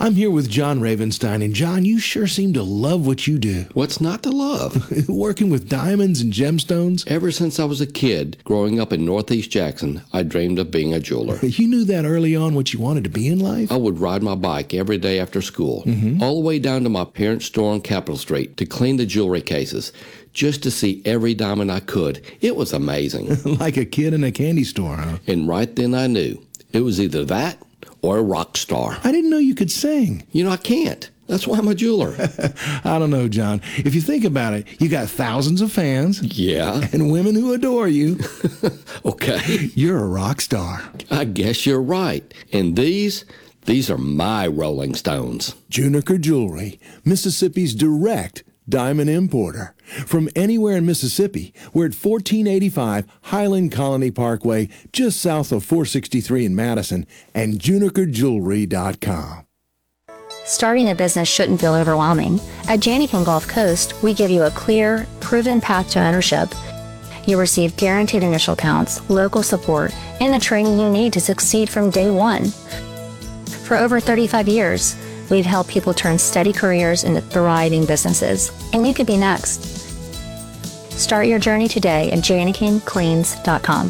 I'm here with John Ravenstein, and John, you sure seem to love what you do. What's not to love? Working with diamonds and gemstones? Ever since I was a kid, growing up in Northeast Jackson, I dreamed of being a jeweler. You knew that early on what you wanted to be in life? I would ride my bike every day after school, all the way down to my parents' store on Capitol Street to clean the jewelry cases, just to see every diamond I could. It was amazing. Like a kid in a candy store, huh? And right then I knew it was either that or a rock star. I didn't know you could sing. You know, I can't. That's why I'm a jeweler. I don't know, John. If you think about it, you got thousands of fans. Yeah. And women who adore you. Okay. You're a rock star. I guess you're right. And these are my Rolling Stones. Juniker Jewelry, Mississippi's direct diamond importer. From anywhere in Mississippi, we're at 1485 Highland Colony Parkway, just south of 463 in Madison, and JunikerJewelry.com. Starting a business shouldn't feel overwhelming. At Janikin Gulf Coast, we give you a clear, proven path to ownership. You receive guaranteed initial counts, local support, and the training you need to succeed from day one. For over 35 years, we've helped people turn steady careers into thriving businesses, and you could be next. Start your journey today at JanikinCleans.com.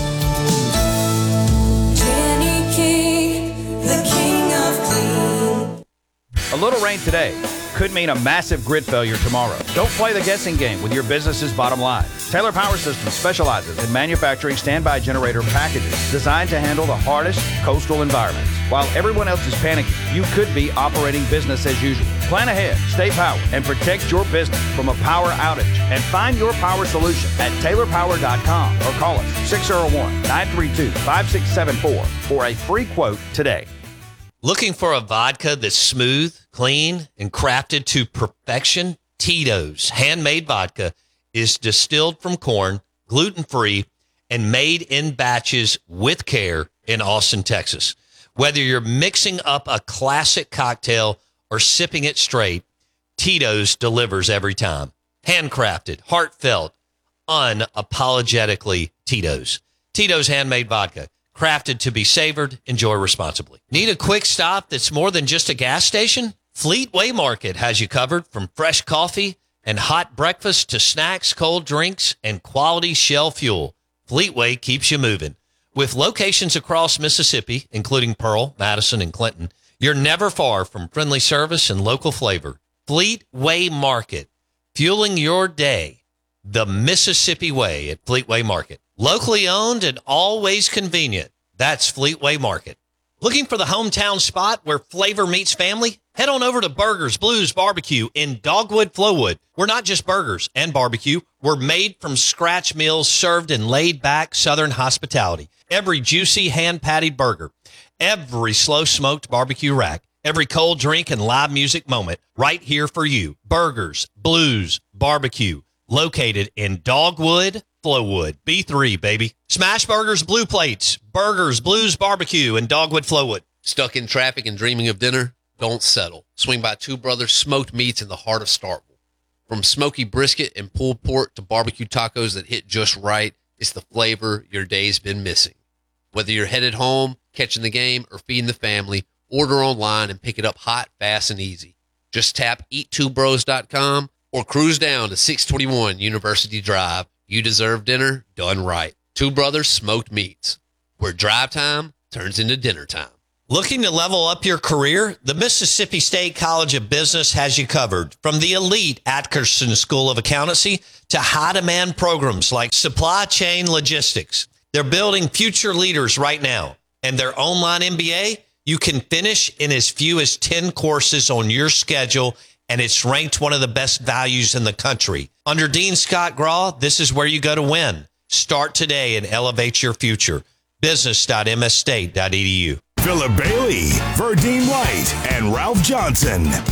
A little rain today could mean a massive grid failure tomorrow. Don't play the guessing game with your business's bottom line. Taylor Power Systems specializes in manufacturing standby generator packages designed to handle the hardest coastal environments. While everyone else is panicking, you could be operating business as usual. Plan ahead, stay powered, and protect your business from a power outage. And find your power solution at TaylorPower.com or call us 601-932-5674 for a free quote today. Looking for a vodka that's smooth, clean, and crafted to perfection? Tito's handmade vodka is distilled from corn, gluten-free, and made in batches with care in Austin, Texas. Whether you're mixing up a classic cocktail or sipping it straight, Tito's delivers every time. Handcrafted, heartfelt, unapologetically Tito's. Tito's handmade vodka. Crafted to be savored. Enjoy responsibly. Need a quick stop that's more than just a gas station? Fleetway Market has you covered, from fresh coffee and hot breakfast to snacks, cold drinks, and quality Shell fuel. Fleetway keeps you moving. With locations across Mississippi, including Pearl, Madison, and Clinton, you're never far from friendly service and local flavor. Fleetway Market, fueling your day the Mississippi way at Fleetway Market. Locally owned and always convenient. That's Fleetway Market. Looking for the hometown spot where flavor meets family? Head on over to Burgers Blues Barbecue in Dogwood, Flowood. We're not just burgers and barbecue. We're made from scratch meals served in laid-back Southern hospitality. Every juicy hand-patted burger, every slow-smoked barbecue rack, every cold drink and live music moment right here for you. Burgers Blues Barbecue, located in Dogwood, Flowood. B3, baby. Smash Burgers, Blue Plates. Burgers, Blues Barbecue, and Dogwood, Flowood. Stuck in traffic and dreaming of dinner? Don't settle. Swing by Two Brothers Smoked Meats in the heart of Starkville. From smoky brisket and pulled pork to barbecue tacos that hit just right, it's the flavor your day's been missing. Whether you're headed home, catching the game, or feeding the family, order online and pick it up hot, fast, and easy. Just tap eattwobros.com or cruise down to 621 University Drive. You deserve dinner done right. Two Brothers Smoked Meats, where drive time turns into dinner time. Looking to level up your career? The Mississippi State College of Business has you covered. From the elite Atkerson School of Accountancy to high-demand programs like supply chain logistics. They're building future leaders right now. And their online MBA, you can finish in as few as 10 courses on your schedule, and it's ranked one of the best values in the country. Under Dean Scott Graw, this is where you go to win. Start today and elevate your future. Business.msstate.edu. Philip Bailey, Verdine White, and Ralph Johnson.